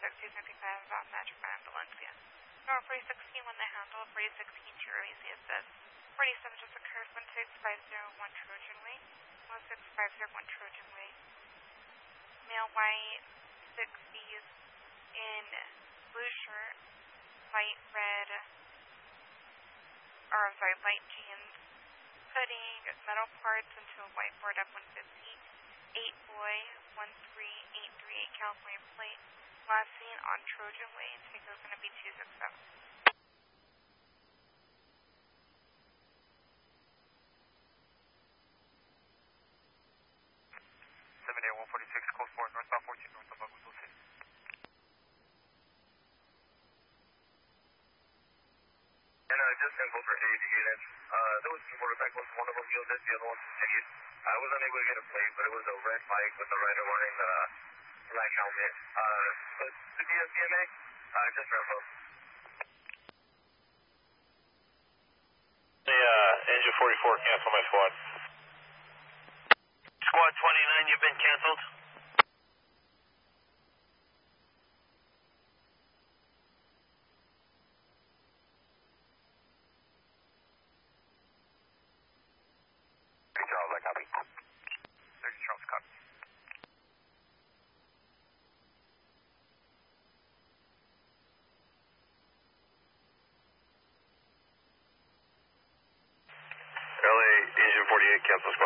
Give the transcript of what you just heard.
265 about Metro Van Valencia. Number 4016 when they handle 4016 to your easy assist. 47 just occurred 16501 Trojan Way. 16501 Trojan Way. Male white 60s in blue shirt, light red, light jeans, putting metal parts into a whiteboard F-150. 8boy 13838 California plate. Last seen on Trojan Way. Take is going to be 267. 146, code 4, northbound 14, north of Agudo City. And just info for AD units. There was two motorcycles, one of them yielded, the other one continued. I was unable to get a plate, but it was a red bike with the rider wearing the black helmet. But to be a CMA, just wrap up. Engine 44, cancel my squad. Squad 29, you've been canceled. Good job, I copy. There's Charles, copy. LA, Engine 48, cancel squad.